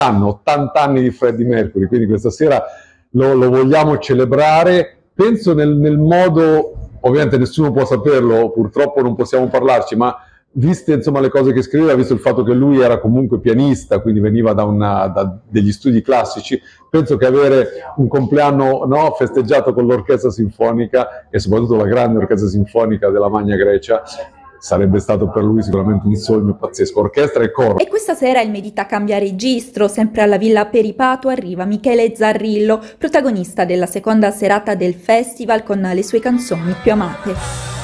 hanno 80 anni di Freddie Mercury, quindi questa sera lo vogliamo celebrare, penso nel modo, ovviamente nessuno può saperlo, purtroppo non possiamo parlarci, ma viste insomma le cose che scriveva, visto il fatto che lui era comunque pianista, quindi veniva da degli studi classici, penso che avere un compleanno, no, festeggiato con l'orchestra sinfonica e soprattutto la grande orchestra sinfonica della Magna Grecia sarebbe stato per lui sicuramente un sogno pazzesco, orchestra e coro. E questa sera il Medita cambia registro, sempre alla Villa Peripato arriva Michele Zarrillo, protagonista della seconda serata del festival con le sue canzoni più amate.